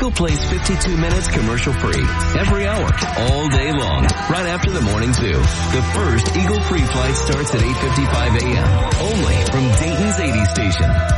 Eagle plays 52 minutes commercial free every hour, all day long, right after the morning zoo. The first Eagle free flight starts at 8:55 a.m. only from Dayton's 80 station.